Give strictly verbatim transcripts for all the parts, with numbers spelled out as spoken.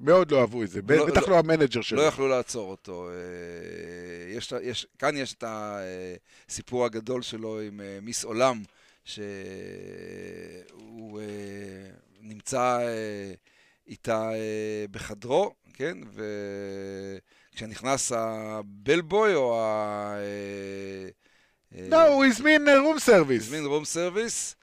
מאוד לא אהבו את זה, בטח לא המנג'ר שלו. לא יכלו לעצור אותו. כאן יש את הסיפור הגדול שלו עם מיס עולם, שהוא נמצא איתה בחדרו, כן? וכשנכנס הבלבוי או ה... לא, הוא הזמין רום סרוויס. הזמין רום סרוויס,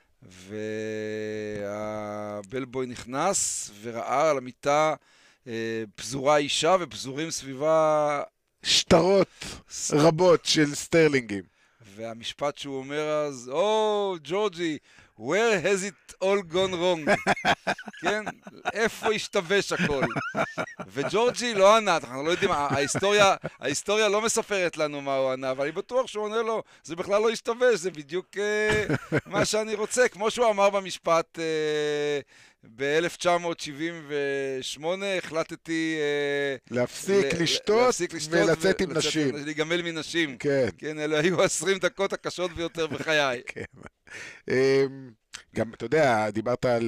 והבלבוי נכנס וראה על המיטה פזורה אישה ופזורים סביבה... שטרות רבות של סטרלינגים. והמשפט שהוא אומר אז, או, ג'ורג'י, where has it all gone wrong? כן? איפה השתבש הכל? וג'ורג'י לא ענה, אנחנו לא יודעים, ההיסטוריה, ההיסטוריה לא מספרת לנו מה הוא ענה, אבל אני בטוח שהוא עונה לו, זה בכלל לא השתבש, זה בדיוק uh, מה שאני רוצה, כמו שהוא אמר במשפט, uh, ב-אלף תשע מאות שבעים ושמונה החלטתי להפסיק לשתות ולצאת עם נשים. להיגמל מנשים. כן. כן, אלה היו עשרים דקות הקשות ביותר בחיי. כן. גם, אתה יודע, דיברת על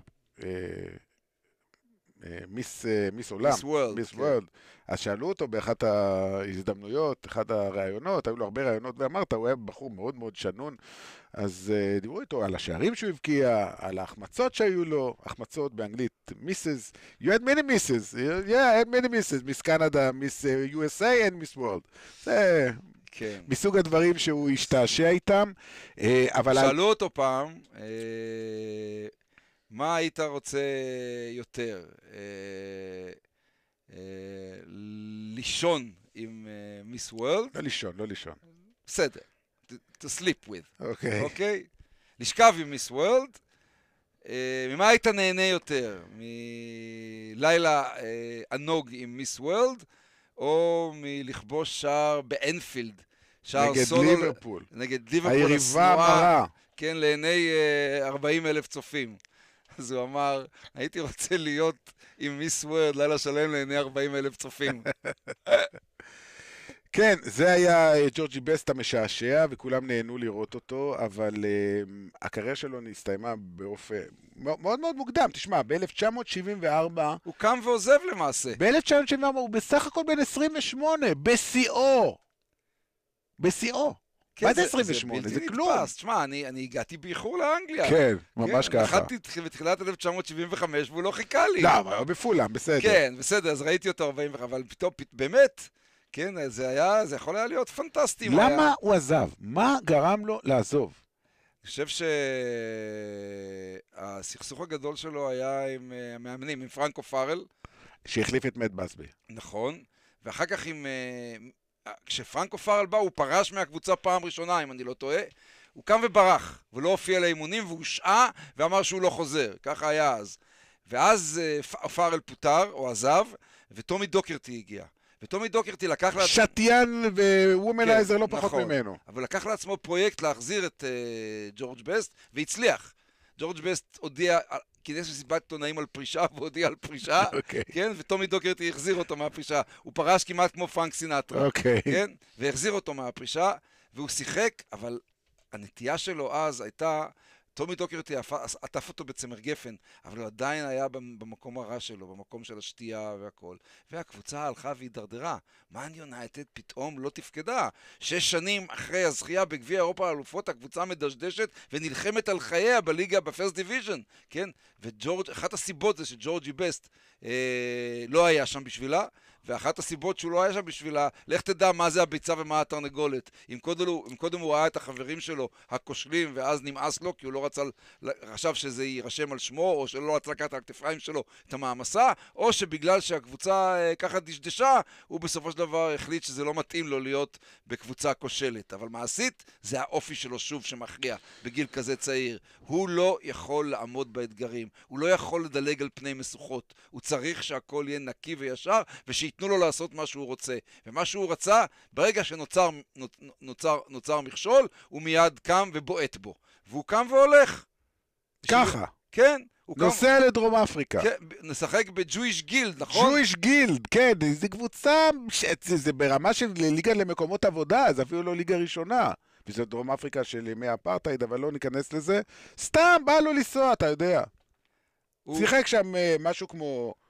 מיס עולם. מיס וורלד. מיס וורלד. אז שאלו אותו באחת ההזדמנויות, אחד הראיונות, היו לו הרבה ראיונות, ואמרת, הוא היה בחור מאוד מאוד שנון, אז uh, דיברו איתו על השערים שהוא הבקיע, על ההחמצות שהיו לו, החמצות באנגלית, מיסס, you had many misses, yeah, I had many misses, מיס קנדה, מיס יו אס איי and מיס וורלד. זה כן. מסוג הדברים שהוא השתעשע איתם, uh, אבל... שאלו אותו פעם, uh, מה היית רוצה יותר? Uh, uh, לישון עם מיס וורלד? לא לישון, לא לישון. בסדר. to sleep with. אוקיי. אוקיי? לשכב עם מיס וורלד. ממה היית נהנה יותר? מלילה ענוג עם מיס וורלד, או מלכבוש שער באנפילד? נגד ליברפול. נגד ליברפול. היריבה המרה. כן, לעיני ארבעים אלף צופים. אז הוא אמר, הייתי רוצה להיות עם מיס וורלד לילה שלם לעיני ארבעים אלף צופים. כן, זה היה ג'ורג'י בסט המשעשע, וכולם נהנו לראות אותו, אבל uh, הקריירה שלו נסתיימה באופן מאוד מאוד מוקדם. תשמע, ב-אלף תשע מאות שבעים וארבע... הוא קם ועוזב למעשה. ב-אלף תשע מאות שבעים וארבע הוא בסך הכל בן עשרים ושמונה, בשיאו. בשיאו. כן, מה זה עשרים ושמונה? זה, זה כלום. תשמע, אני, אני הגעתי באיחור לאנגליה. כן, ממש כן, ככה. נחתתי בתחילת אלף תשע מאות שבעים וחמש והוא לא חיכה לי. לא, אבל בפולם, בסדר. כן, בסדר, אז ראיתי אותו ארבעים וחמש, אבל פתאום, באמת... כן, זה היה, זה יכול היה להיות פנטסטי. למה היה... הוא עזב? מה גרם לו לעזוב? אני חושב שהסכסוך הגדול שלו היה עם המאמנים, עם פרנקו פארל. שהחליף את מט בסבי. נכון, ואחר כך עם... כשפרנקו פארל בא, הוא פרש מהקבוצה פעם ראשונה, אם אני לא טועה. הוא קם וברח, ולא הופיע לאימונים, והוא שעה ואמר שהוא לא חוזר. ככה היה אז. ואז פארל פוטר, או עזב, וטומי דוקרטי הגיע. וטומי דוקרטי לקח לעצמו... שטיין ווומנייזר כן, לא פחות נכון, ממנו. אבל לקח לעצמו פרויקט להחזיר את uh, ג'ורג' בסט, והצליח. ג'ורג' בסט הודיע, כינס מסיבת עיתונאים על פרישה, והודיע על פרישה, okay. כן? וטומי דוקרטי החזיר אותו מהפרישה. הוא פרש כמעט כמו פרנק סינטרה, okay. כן? והחזיר אותו מהפרישה, והוא שיחק, אבל הנטייה שלו אז הייתה... טומי דוקרטי עטף אותו בצמר גפן, אבל הוא עדיין היה במקום הרע שלו, במקום של השתייה והכל. והקבוצה הלכה והידרדרה. מן יונייטד פתאום לא תפקדה. שש שנים אחרי הזכייה בגביע אירופה האלופות, הקבוצה מדשדשת ונלחמת על חייה בליגה, בפרסט דיוויז'ן, כן? וג'ורג', אחת הסיבות זה שג'ורג'י בסט אה, לא היה שם בשבילה, ואחת הסיבות שהוא לא היה שם בשבילה, לך תדע מה זה הביצה ומה התרנגולת. אם קודם, אם קודם הוא ראה את החברים שלו הכושלים, ואז נמאס לו, כי הוא לא רצה, חשב שזה יירשם על שמו, או שלא רצה לקחת על הכתפיים שלו את המעמסה, או שבגלל שהקבוצה אה, ככה דשדשה, הוא בסופו של דבר החליט שזה לא מתאים לו להיות בקבוצה כושלת. אבל מעשית, זה האופי שלו שוב שמכריע בגיל כזה צעיר. הוא לא יכול לעמוד באתגרים, הוא לא יכול לדלג על פני משוכות. הוא צריך שהכל יהיה נקי וישר, ושייתנו לו לעשות מה שהוא רוצה. ומה שהוא רצה, ברגע שנוצר נוצר, נוצר מכשול, הוא מיד קם ובועט בו. והוא קם והולך. ככה. כן. נוסע קם... לדרום אפריקה. כן, נשחק בג'ויש גילד, נכון? ג'ויש גילד, כן. זה קבוצה, זה, זה ברמה של ליגה למקומות עבודה, זה אפילו לא ליגה ראשונה. וזה דרום אפריקה של ימי אפרטהייד, אבל לא ניכנס לזה. סתם, בא לו לנסוע, אתה יודע. הוא... שיחק שם משהו כמו...